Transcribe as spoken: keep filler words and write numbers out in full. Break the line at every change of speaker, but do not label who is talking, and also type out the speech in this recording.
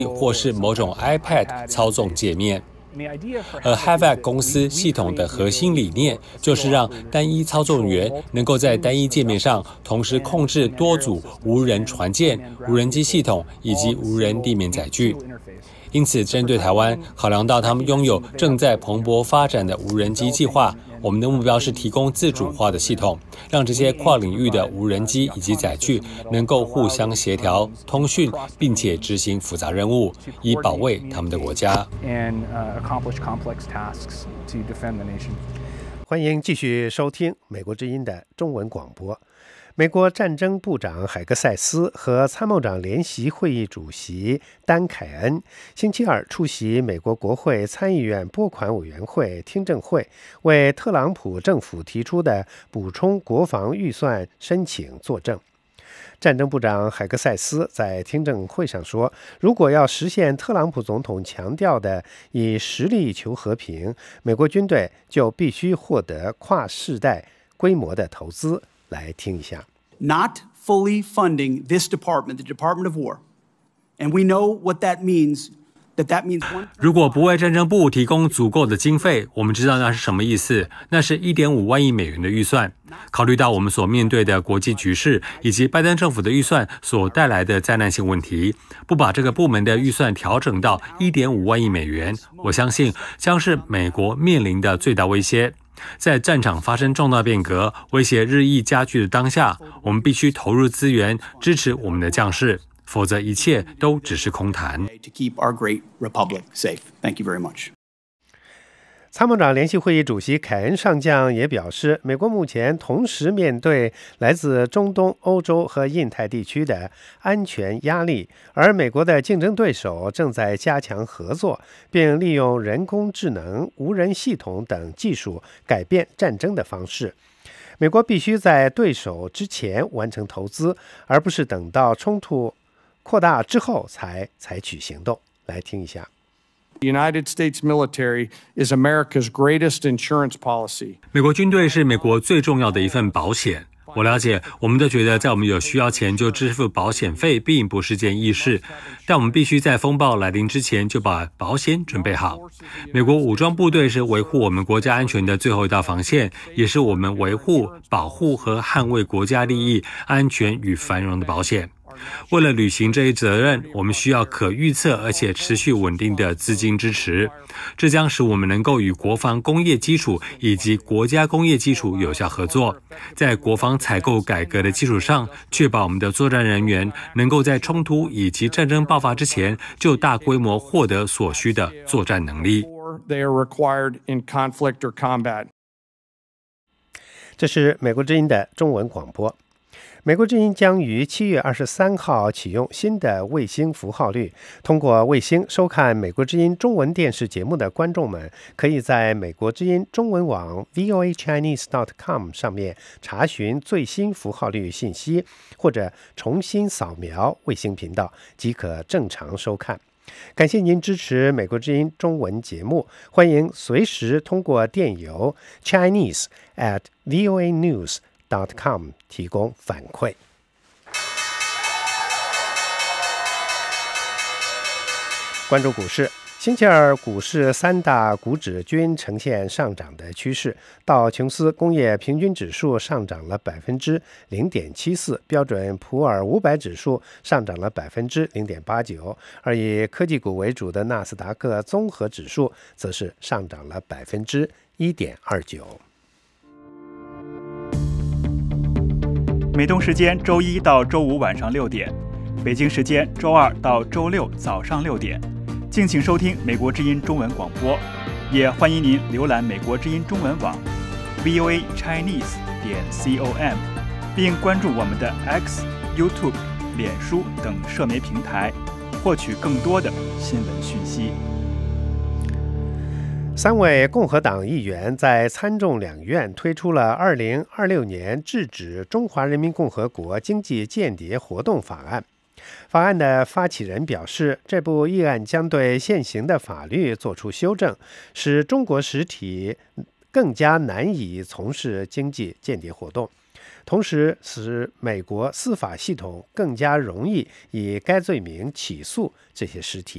或是某种 iPad 操纵界面。而 Havac 公司系统的核心理念就是让单一操纵员能够在单一界面上同时控制多组无人船舰、无人机系统以及无人地面载具。因此，针对台湾，考量到他们拥有正在蓬勃发展的无人机计划，我们的目标是提供自主化的系统，让这些跨领域的无人机以及载具能够互相协调、通讯，并且执行复杂任务，以保卫他们的国家。
欢迎继续收听美国之音的中文广播。美国战争部长海格塞斯和参谋长联席会议主席丹凯恩星期二出席美国国会参议院拨款委员会听证会，为特朗普政府提出的补充国防预算申请作证。战争部长海格塞斯在听证会上说，如果要实现特朗普总统强调的以实力求和平，美国军队就必须获得跨世代规模的投资。来听一下。
Not fully funding this department, the Department of War, and we know what that means. That that means one.
如果不为战争部提供足够的经费，我们知道那是什么意思。那是 一点五万亿美元的预算。考虑到我们所面对的国际局势以及拜登政府的预算所带来的灾难性问题，不把这个部门的预算调整到 一点五万亿美元，我相信将是美国面临的最大威胁。在战场发生重大变革、威胁日益加剧的当下，我们必须投入资源支持我们的将士，否则一切都只是空谈。
参谋长联席会议主席凯恩上将也表示，美国目前同时面对来自中东、欧洲和印太地区的安全压力，而美国的竞争对手正在加强合作，并利用人工智能、无人系统等技术改变战争的方式。美国必须在对手之前完成投资，而不是等到冲突扩大之后才采取行动。来听一下。
The United States military is America's greatest insurance policy.
美国军队是美国最重要的一份保险。我了解，我们都觉得在我们有需要前就支付保险费并不是件易事，但我们必须在风暴来临之前就把保险准备好。美国武装部队是维护我们国家安全的最后一道防线，也是我们维护、保护和捍卫国家利益、安全与繁荣的保险。为了履行这一责任，我们需要可预测而且持续稳定的资金支持，这将使我们能够与国防工业基础以及国家工业基础有效合作，在国防采购改革的基础上，确保我们的作战人员能够在冲突以及战争爆发之前就大规模获得所需的作战能力。
这是美国之音的中文广播。美国之音将于七月二十三号启用新的卫星符号率，通过卫星收看美国之音中文电视节目的观众们，可以在美国之音中文网 V O A Chinese dot com 上面查询最新符号率信息，或者重新扫描卫星频道，即可正常收看。感谢您支持美国之音中文节目，欢迎随时通过电邮 Chinese at V O A News dot com 提供反馈。关注股市，星期二股市三大股指均呈现上涨的趋势，道琼斯工业平均指数上涨了百分之零点七四，标准普尔五百指数上涨了百分之零点八九，而以科技股为主的纳斯达克综合指数则是上涨了百分之一点二九。
美东时间周一到周五晚上六点，北京时间周二到周六早上六点，敬请收听美国之音中文广播，也欢迎您浏览美国之音中文网 V O A Chinese 点 com， 并关注我们的 X、YouTube、脸书等社媒平台，获取更多的新闻讯息。
三位共和党议员在参众两院推出了二零二六年制止中华人民共和国经济间谍活动法案。法案的发起人表示，这部议案将对现行的法律做出修正，使中国实体更加难以从事经济间谍活动，同时使美国司法系统更加容易以该罪名起诉这些实体。